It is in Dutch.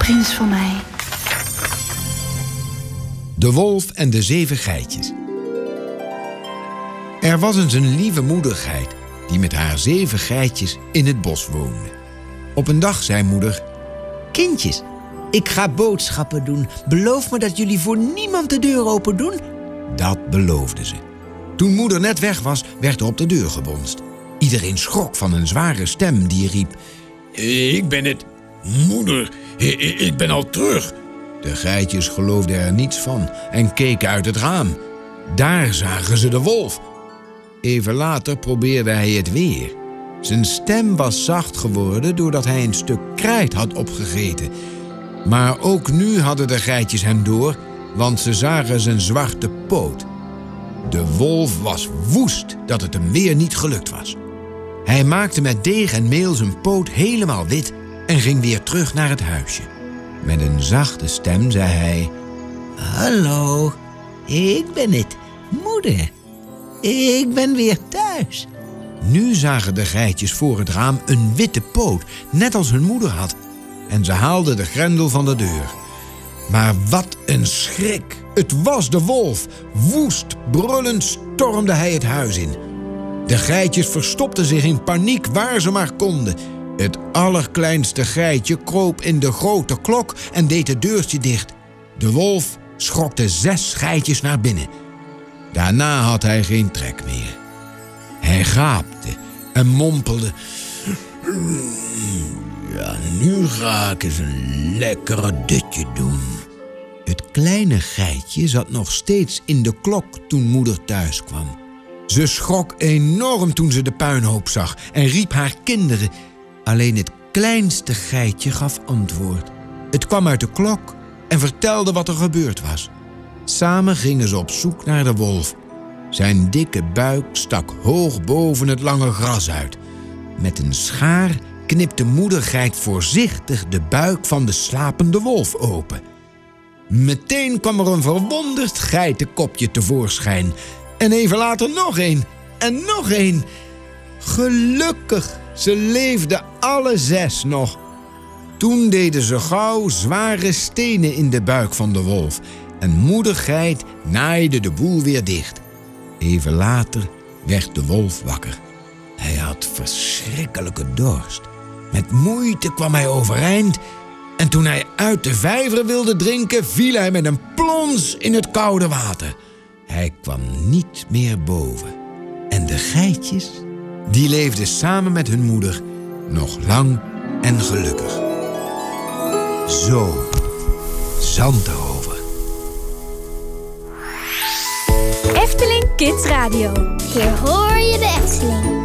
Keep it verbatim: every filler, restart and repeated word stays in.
prins van mij. De wolf en de zeven geitjes. Er was eens een lieve moedergeit die met haar zeven geitjes in het bos woonde. Op een dag zei moeder: Kindjes, ik ga boodschappen doen. Beloof me dat jullie voor niemand de deur open doen. Dat beloofde ze. Toen moeder net weg was, werd er op de deur gebonst. Iedereen schrok van een zware stem die riep: Ik ben het. Moeder, ik ben al terug. De geitjes geloofden er niets van en keken uit het raam. Daar zagen ze de wolf. Even later probeerde hij het weer. Zijn stem was zacht geworden doordat hij een stuk krijt had opgegeten. Maar ook nu hadden de geitjes hem door, want ze zagen zijn zwarte poot. De wolf was woest dat het hem weer niet gelukt was. Hij maakte met deeg en meel zijn poot helemaal wit en ging weer terug naar het huisje. Met een zachte stem zei hij: Hallo, ik ben het, moeder. Ik ben weer thuis. Nu zagen de geitjes voor het raam een witte poot, net als hun moeder had. En ze haalden de grendel van de deur. Maar wat een schrik! Het was de wolf. Woest, brullend stormde hij het huis in. De geitjes verstopten zich in paniek waar ze maar konden. Het allerkleinste geitje kroop in de grote klok en deed het deurtje dicht. De wolf schokte zes geitjes naar binnen. Daarna had hij geen trek meer. Hij gaapte en mompelde: Ja, nu ga ik eens een lekkere dutje doen. Het kleine geitje zat nog steeds in de klok toen moeder thuis kwam. Ze schrok enorm toen ze de puinhoop zag en riep haar kinderen. Alleen het kleinste geitje gaf antwoord. Het kwam uit de klok en vertelde wat er gebeurd was. Samen gingen ze op zoek naar de wolf. Zijn dikke buik stak hoog boven het lange gras uit. Met een schaar knipte moedergeit voorzichtig de buik van de slapende wolf open. Meteen kwam er een verwonderd geitenkopje tevoorschijn. En even later nog een en nog een. Gelukkig, ze leefden alle zes nog. Toen deden ze gauw zware stenen in de buik van de wolf. En moedergeit naaide de boel weer dicht. Even later werd de wolf wakker. Hij had verschrikkelijke dorst. Met moeite kwam hij overeind. En toen hij uit de vijver wilde drinken, viel hij met een plons in het koude water. Hij kwam niet meer boven. En de geitjes, die leefden samen met hun moeder nog lang en gelukkig. Zo, Zandrover. Efteling Kids Radio. Hier hoor je de Efteling.